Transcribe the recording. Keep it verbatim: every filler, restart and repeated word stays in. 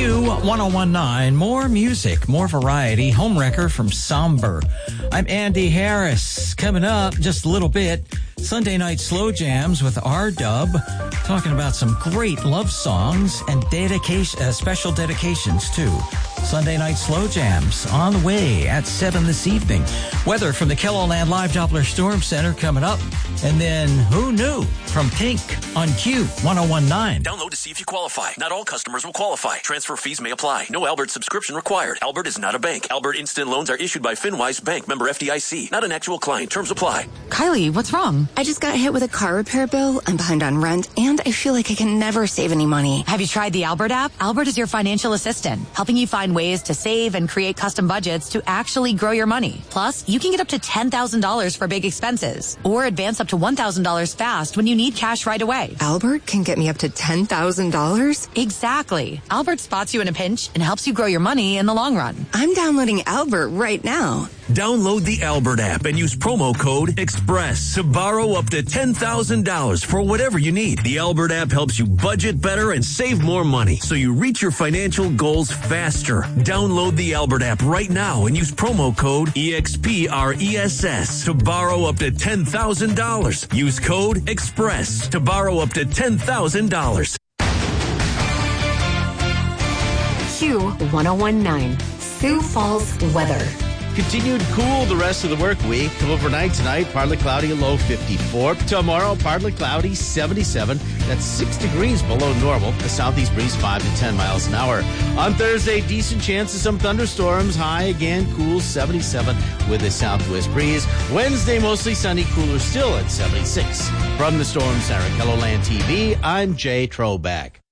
Q ten nineteen, more music, more variety. Homewrecker from Somber. I'm Andy Harris. Coming up just a little bit, Sunday night slow jams with R-Dub, talking about some great love songs and dedication, uh, special dedications too. Sunday night slow jams on the way at seven this evening. Weather from the KELOLAND Live Doppler Storm Center coming up. And then Who Knew from Pink on Q ten nineteen. Download to see if you qualify. Not all customers will qualify. Transfer fees may apply. No Albert subscription required. Albert is not a bank. Albert Instant Loans are issued by FinWise Bank, member F D I C. Not an actual client. Terms apply. Kylie, what's wrong? I just got hit with a car repair bill. I'm behind on rent, and I feel like I can never save any money. Have you tried the Albert app? Albert is your financial assistant, helping you find ways to save and create custom budgets to actually grow your money. Plus, you can get up to ten thousand dollars for big expenses, or advance up to one thousand dollars fast when you need cash right away. Albert can get me up to ten thousand dollars? Exactly. Albert spots you in a pinch and helps you grow your money in the long run. I'm downloading Albert right now. Download the Albert app and use promo code EXPRESS to borrow up to ten thousand dollars for whatever you need. The Albert app helps you budget better and save more money so you reach your financial goals faster. Download the Albert app right now and use promo code EXPRESS to borrow up to ten thousand dollars. Use code EXPRESS to borrow up to ten thousand dollars. Q ten nineteen, Sioux Falls weather. Continued cool the rest of the work week. Overnight tonight, partly cloudy, a low fifty-four. Tomorrow, partly cloudy, seventy-seven. That's six degrees below normal. The southeast breeze five to ten miles an hour. On Thursday, decent chance of some thunderstorms. High again, cool, seventy-seven with a southwest breeze. Wednesday, mostly sunny, cooler still at seventy-six. From the Storm Center, KELOLAND T V, I'm Jay Troback.